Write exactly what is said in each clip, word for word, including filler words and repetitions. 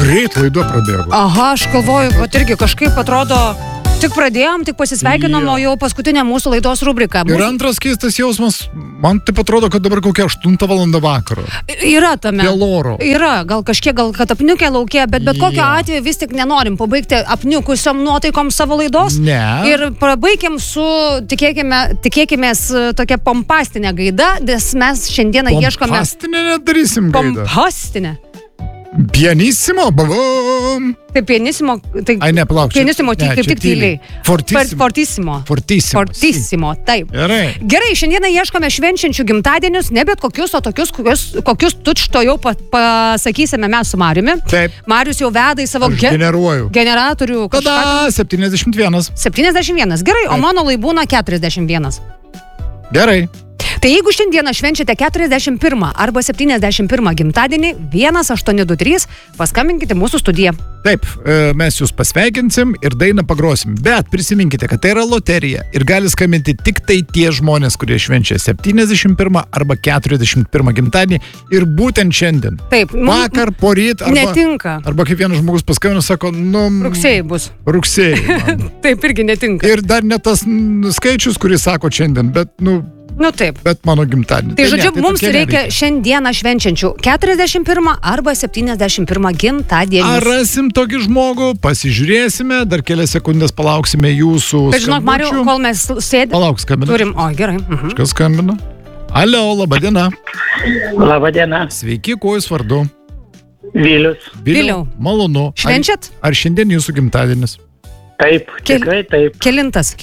greit laida prabėgo. Aha, aš galvoju, kad irgi kažkaip atrodo, tik pradėjom, tik pasisveikinom, o jau paskutinė mūsų laidos rubrika. Mūsų... Ir antras keistas jausmas, man taip atrodo, kad dabar kokia aštuntą valandą vakaro. Yra tame. Dėl oro. Yra, gal kažkiek, gal kad apniukė laukia, bet bet kokiu Yeah. atveju vis tik nenorim pabaigti apniukusiom nuotaikom savo laidos. Ne. Ir pabaigiam su, tikėkime, tikėkimės, tokia pompastinė gaida, nes mes šiandieną ieškome... Pompastinę nedarysim gaidą. Pompastinė. Pianissimo, bavam. Tai pianissimo, tai... Ai, ne, palauk. čia- Pianissimo, tai ne, kaip čia tik tyliai. Fortissimo. Fortissimo. Fortissimo. Fortissimo, taip. Gerai. Gerai, šiandieną ieškome švenčiančių gimtadienius, ne bet kokius, o tokius, kokius, kokius tučto jau pa, pasakysime mes su Mariumi. Taip. Marius jau veda į savo Aš ge- generuoju. generatorių. Tada septyniasdešimt vienas. septyniasdešimt vienas. Gerai, o Taip. mano laibūna keturiasdešimt vienas. Gerai. Tai jeigu šiandieną švenčiate keturiasdešimt pirmą arba septyniasdešimt pirmą gimtadienį, vienas aštuoni du trys, paskambinkite mūsų studiją. Taip, e, mes jūs pasveikinsim ir dainą pagrosim. Bet prisiminkite, kad tai yra loterija ir gali skambinti tik tai tie žmonės, kurie švenčia septyniasdešimt pirmą arba keturiasdešimt pirmą gimtadienį ir būtent šiandien. Taip, mum- Vakar, poryt arba... Netinka. Arba kaip vienas žmogus paskambino, sako, nu... Rugsėjai bus. Rugsėjai. man. Taip irgi netinka. Ir dar ne tas mm, skaičius, kurį sako šiandien, bet, nu, Nu taip. bet mano gimtadienį. Tai žodžiu, ne, mums tokie reikia nereikia. šiandieną švenčiančių keturiasdešimt pirmą arba septyniasdešimt pirmą gimtadienį. Ar rasim tokį žmogų, pasižiūrėsime, dar kelias sekundės palauksime jūsų Bet žinok, Mariu, skambučių. kol mes sėdime, Palauk, skambina. turim... O, gerai. Mhm. Kas skambina? Alio, laba diena. Labadiena, Sveiki, kuo jūs vardu? Vilius. Viliau. Malonu. Ar- Švenčiat? Ar šiandien jūsų gimtadienis? Taip, Kel- tikrai taip. Kelintas?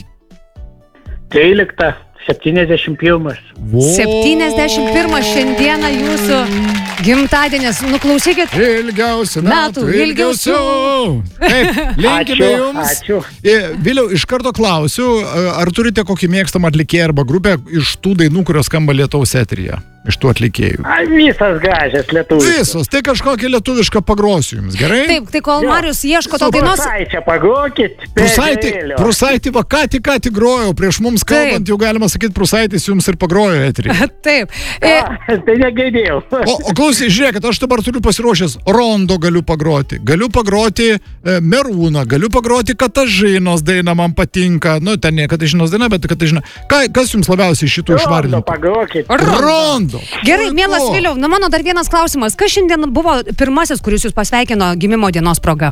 trylikta, septyniasdešimt pirmas. Vo. septyniasdešimt pirmas šiandieną jūsų gimtadienis. Nuklausykit. Ilgiausių metų, Metų ilgiausių. Taip, linkime Ačiū, jums. ačiū. E, Viliau, iš karto klausiu, ar turite kokį mėgstamą atlikėją arba grupę iš tų dainų, kurios skamba Lietuvos eteryje? Iš tų atlikėjų. A, visas gražias lietuvis. Visos, tai kažkokį lietuvišką pagrosiu jums, gerai? Taip, tai kol Jo. Marius ieško to dainos... Prusaičia, pagrokit. Prusaitį, Prusaitį, va ką tik, ką tik grojau, prieš mums kalbant, Taip. jau galima sakyti, Prusaitis jums ir pagrojo eterį. Taip. E, Tai negirdėjau. O, o klausai, žiūrėkit, aš dabar turiu pasiruošęs Rondo galiu pagroti, galiu pagroti e, Merūną, galiu pagroti Katažinos dainą, man patinka, nu ten ne Katažinos daina, bet Katažina. Ką, kas jums labiausiai šitų Rondo, išvardintų? pagrokit. Rondo. Gerai, Puiku. mielas Viliau, na mano dar vienas klausimas. Kas šiandien buvo pirmasis, kuris jūs pasveikino gimimo dienos proga?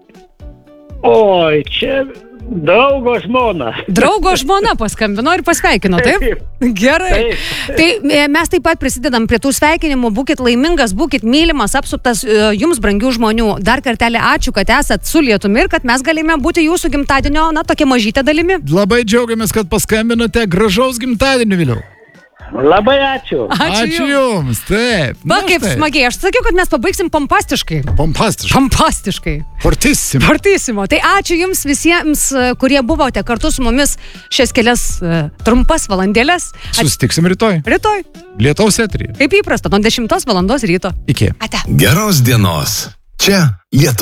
Oi, čia draugo žmona. Draugo žmona paskambino ir pasveikino, taip? Gerai. Taip. Tai e, mes taip pat prisidedam prie tų sveikinimų. Būkit laimingas, būkit mylimas, apsuptas e, jums brangių žmonių. Dar kartelį ačiū, kad esat su Lietumi ir kad mes galime būti jūsų gimtadienio, na, tokia mažytė dalimi. Labai džiaugiamės, kad paskambinote. Gražaus gimtadienio, Viliau. Labai ačiū. Ačiū jums. jums. Taip. Va, Na kaip štai. smagiai. Aš sakiau, kad mes pabaigsim pompastiškai. Pompastiškai. Pompastiškai. Fortissimo. Fortissimo. Tai ačiū jums visiems, e, kurie buvote kartu su mumis šias kelias e, trumpas valandėlės. At- Susitiksim rytoj. Rytoj, Lietaus eteryje. kaip įprasta, nuo dešimtos valandos ryto. Iki. Ate. Geros dienos. Čia Lietuva.